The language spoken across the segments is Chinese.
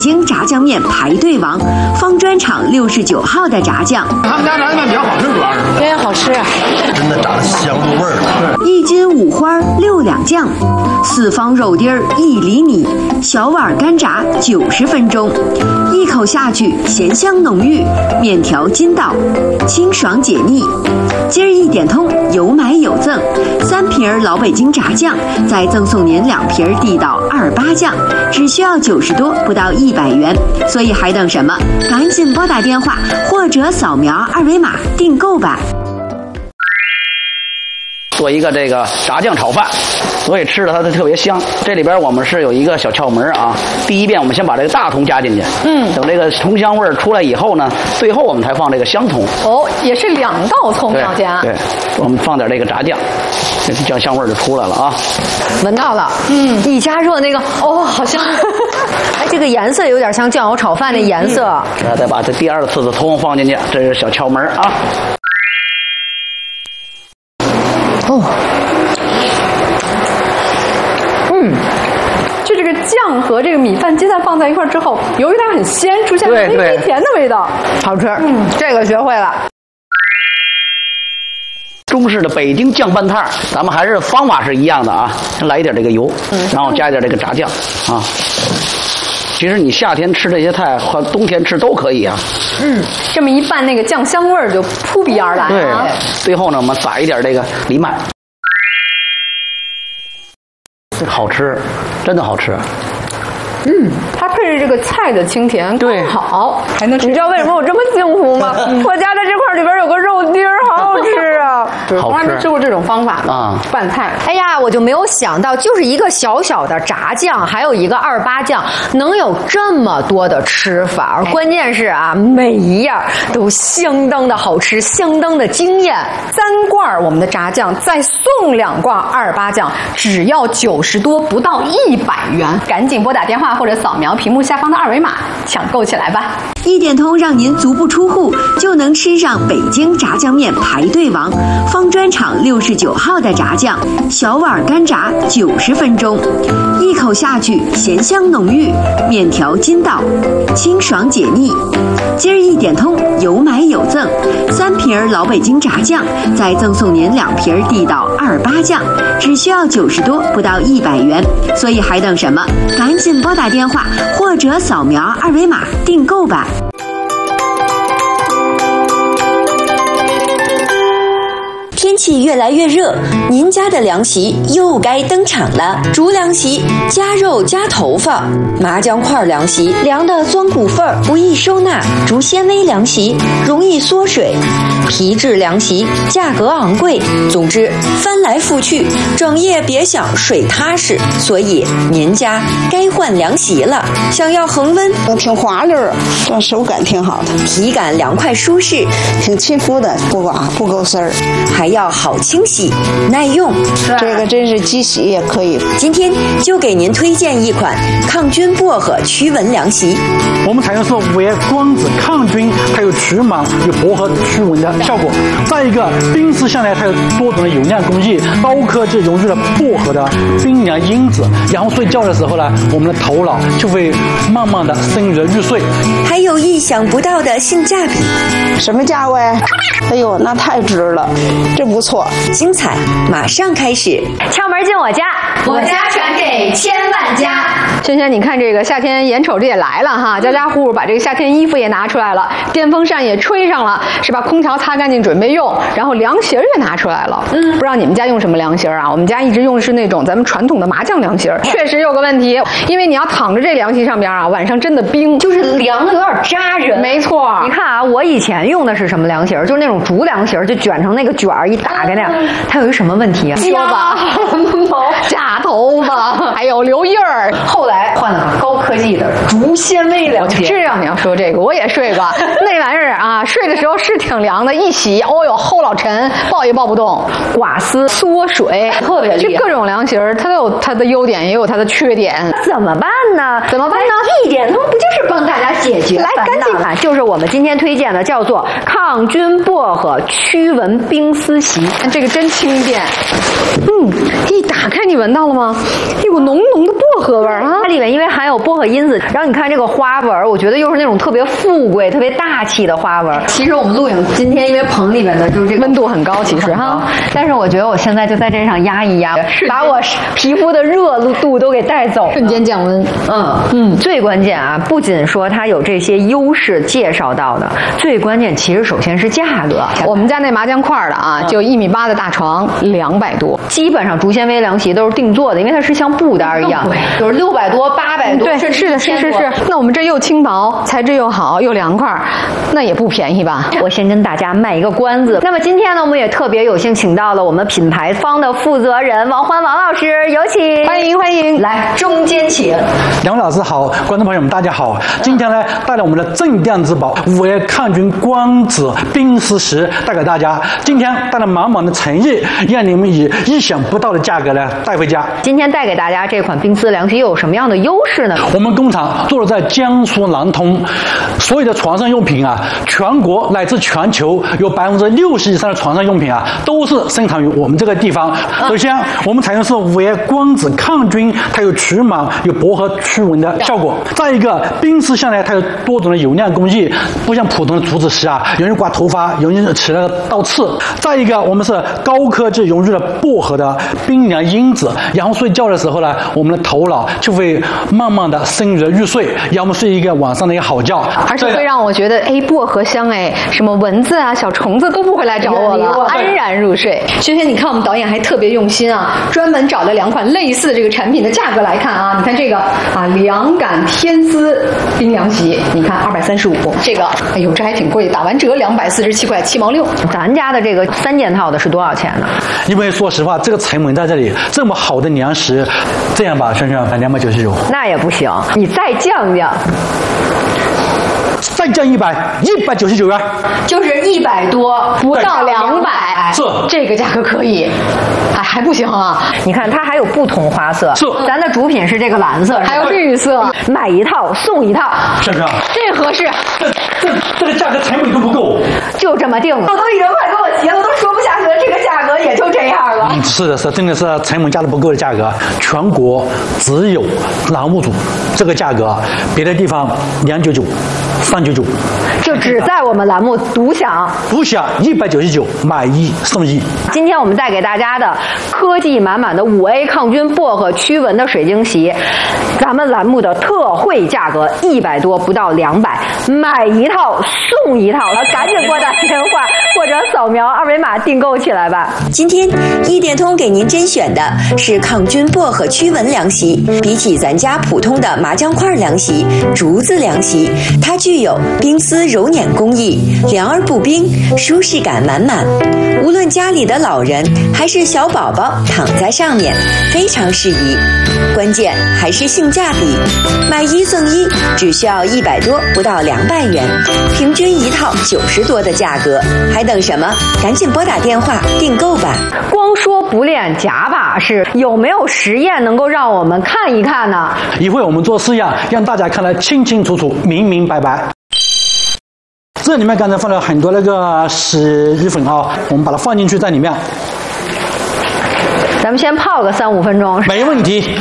京炸酱面排队王，方砖厂69号的炸酱。 他们家炸酱面比较好吃，主要是对呀，好吃啊， 真的炸得香入味儿了。 1斤五花6两酱，4方肉丁1厘米，小碗干炸90分钟，一口下去咸香浓郁，面条筋道，清爽解腻。今儿一点通，有买有赠，3瓶老北京炸酱，再赠送您2瓶地道28酱，只需要90多，不到100元。所以还等什么？赶紧拨打电话或者扫描2维码订购吧。 做一个这个炸酱炒饭，所以吃的它特别香。这里边我们是有一个小窍门啊。第一遍我们先把这个大葱加进去，等这个葱香味出来以后呢，最后我们才放这个香葱。 哦，也是2道葱要加。 对，我们放点这个炸酱，这酱香味就出来了啊。 闻到了，一加热那个，哦，好香。哎，这个颜色有点像酱油炒饭的颜色。 再把这第2次的葱放进去，这是小窍门啊。 哦，就这个酱和这个米饭鸡蛋放在一块之后，由于它很鲜，出现微微甜的味道，好吃。这个学会了。 中式的北京酱拌菜，咱们还是方法是一样的啊，先来一点这个油，然后加一点这个炸酱啊。其实你夏天吃这些菜和冬天吃都可以啊。 这么一拌，那个酱香味儿就扑鼻而来啊。 对，最后呢，我们撒一点这个藜麦，这好吃，真的好吃。 它配着这个菜的清甜， 对， 好，还能吃。你知道为什么我这么幸福吗？我家的这块里边有个肉丁，好好吃啊！从来没吃过这种方法的拌菜。哎呀，我就没有想到，就是一个小小的炸酱，还有一个28酱，能有这么多的吃法。关键是啊，每一样都相当的好吃，相当的惊艳。3罐我们的炸酱，再送2罐28酱，只要90多，不到100元。赶紧拨打电话或者扫描屏幕下方的2维码，抢购起来吧！ 一点通让您足不出户就能吃上北京炸酱面排队王，方砖厂69号的炸酱，小碗干炸90分钟，一口下去咸香浓郁，面条筋道，清爽解腻。今儿一点通，有买有赠，3瓶老北京炸酱，再赠送您2瓶地道28酱，只需要90多，不到100元。所以还等什么？赶紧拨打电话或者扫描2维码订购吧。天气越来越热，您家的凉席又该登场了。竹凉席加肉加头发，麻姜块凉席凉的钻骨缝儿，不易收纳；竹纤维凉席容易缩水，皮质凉席价格昂贵。总之翻来覆去，整夜别想睡踏实。所以您家该换凉席了。想要恒温， 挺滑溜儿，这手感挺好的， 体感凉快舒适， 挺亲肤的，不刮不勾丝儿， 还要好清洗耐用。 这个真是机洗也可以。 今天就给您推荐一款抗菌薄荷驱蚊凉席。 我们采用是为光子抗菌，还有驱螨、有薄荷驱蚊的效果。再一个，冰丝向来它有多种的有量工艺，高科技融入了薄荷的冰凉因子，然后睡觉的时候呢，我们的头脑就会慢慢的深入入睡。 还有意想不到的性价比。 什么价位？哎呦，那太值了，这不错。 精彩马上开始。 敲门进我家， 我家传给千万家。 萱萱，你看这个夏天眼瞅着也来了哈，家家户户把这个夏天衣服也拿出来了，电风扇也吹上了，是吧？空调擦干净准备用，然后凉席也拿出来了。不知道你们家用什么凉席啊？我们家一直用的是那种咱们传统的麻将凉席。确实有个问题，因为你要躺着这凉席上边啊，晚上真的冰， 就是凉的有点扎人。 没错， 你看啊，我以前用的是什么凉席？就是那种竹凉席，就卷成那个卷儿一打开那样。它有一什么问题啊？ 说吧，假头发，还有留印儿。 后来换了个高科技的竹纤维凉席。 这样你要说这个，我也睡过那玩意儿啊，睡的时候是挺凉的，一洗，哦哟，齁老沉，抱也抱不动，刮丝缩水， 特别厉害。 这各种凉席它都有它的优点，也有它的缺点。 怎么办呢？ 怎么办呢？ 一点通不就是帮大家解决？ 来，赶紧看，就是我们今天推荐的，叫做抗菌薄荷驱蚊冰丝席。 这个真轻便。一打开你闻到了吗？一股浓浓的薄荷味儿啊！ 它里面因为含有薄荷因子，然后你看这个花纹，我觉得又是那种特别富贵、特别大气的花纹。其实我们录影今天因为棚里面的就是这个温度很高，其实哈， 但是我觉得我现在就在这上压一压，把我皮肤的热度都给带走， 瞬间降温。 最关键啊，不仅说它有这些优势介绍到的，最关键其实首先是价格。 我们家那麻将块的啊，就1.8米的大床，200多， 基本上竹纤维凉席都是定做的，因为它是像布单一样，就是600多、800多， 对，是的，是。那我们这又轻薄，材质又好，又凉快，那也不便宜吧？ 我先跟大家卖一个关子。那么今天呢，我们也特别有幸请到了我们品牌方的负责人王欢王老师，有请， 欢迎， 来中间请。 两位老师好，观众朋友们大家好。今天呢，带来我们的镇店之宝5A抗菌光子冰丝石带给大家。今天带来满满的诚意，让你们以意想不到的价格呢带回家。 今天带给大家这款冰丝凉席又有什么样的优势呢？ 我们工厂坐落在江苏南通，所有的床上用品啊，全国乃至全球有60%以上的床上用品啊，都是生产于我们这个地方。首先，我们采用是5A光子抗菌，它有除螨、有薄荷驱蚊的效果。再一个，冰丝下来它有多种的油亮工艺，不像普通的竹子石啊，容易刮头发，容易起那个倒刺。再一个，我们是高科技融入了薄荷的冰凉因子，然后睡觉的时候呢，我们的头脑就会慢慢的深入入睡，让我们睡一个晚上的一个好觉， 而且会让我觉得薄荷香什么蚊子啊、小虫子都不会来找我了，安然入睡。萱萱，你看我们导演还特别用心啊，专门找了2款类似的这个产品的价格来看啊，你看这个啊凉感天丝冰凉席，你看235，这个这还挺贵，打完折247块7毛6。 咱家的这个3件套的是多少钱呢？ 因为说实话，这个成本在这里，这么好的粮食，这样吧，萱萱299。 那也不行，你再降降。 再降199元， 就是100多， 不到200， 是这个价格可以，还不行啊？ 你看它还有不同花色， 是咱的主品是这个蓝色， 还有绿色， 买一套送一套， 是不是？ 这合适， 这个价格成本都不够， 就这么定了。我都已经快给我急了，都说不下去了，这个价格也就这样了。 是的，真的是成本价都不够的价格，全国只有栏目组这个价格，别的地方299、399， 就只在我们栏目独享 199买1送1。 今天我们带给大家的科技满满的5A 抗菌薄荷驱蚊的水晶席，咱们栏目的特惠价格100多，不到200，买一套送一套，赶紧拨打电话或者扫描2维码订购起来吧。 今天一点通给您甄选的是抗菌薄荷驱蚊凉席，比起咱家普通的麻将块凉席、竹子凉席，它具有冰丝揉捻工艺，凉而不冰，舒适感满满。无论家里的老人还是小宝宝躺在上面，非常适宜。关键还是性价比，买1送1，只需要100多，不到200元，平均一套90多的价格，还等什么？赶紧拨打电话订购吧。 光说不练假把式，有没有实验能够让我们看一看呢？ 一会我们做试样，让大家看得清清楚楚、明明白白。这里面刚才放了很多那个洗衣粉啊，我们把它放进去在里面。 咱们先泡个3、5分钟， 没问题。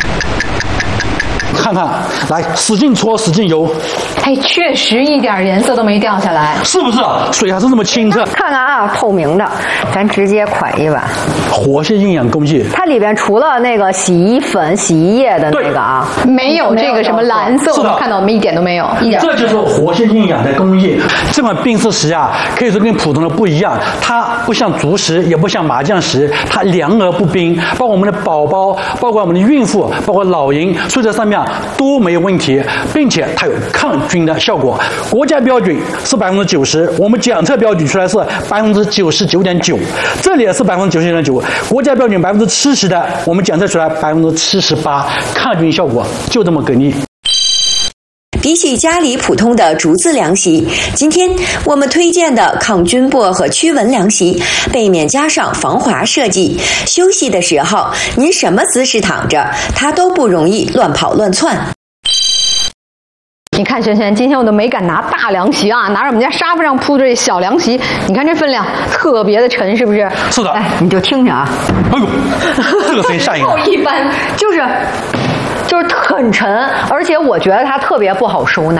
看看，来，使劲搓，使劲揉。 确实一点颜色都没掉下来， 是不是？水还是这么清澈。 看看啊，透明的，咱直接㧟一碗。 活性营养工艺， 它里边除了那个洗衣粉、洗衣液的那个啊， 没有这个什么蓝色，我看到我们一点都没有，一点。 这就是活性营养的工艺。这款冰丝石啊，可以说跟普通的不一样，它不像竹石，也不像麻将石，它凉而不冰，包括我们的宝宝，包括我们的孕妇，包括老人睡在上面都没有问题，并且它有抗菌的效果。国家标准是90%，我们检测标准出来是99.9%，这里也是99.9%，国家标准70%的，我们检测出来78%，抗菌效果就这么给力。 比起家里普通的竹子凉席，今天我们推荐的抗菌薄荷驱蚊凉席，背面加上防滑设计，休息的时候您什么姿势躺着，它都不容易乱跑乱窜。 你看萱萱，今天我都没敢拿大凉席啊，拿着我们家沙发上铺的这小凉席，你看这分量特别的沉，是不是？ 是的。 哎，你就听听啊。 哎呦，这个声音吓人。 一般， 就是就是很沉，而且我觉得它特别不好收纳。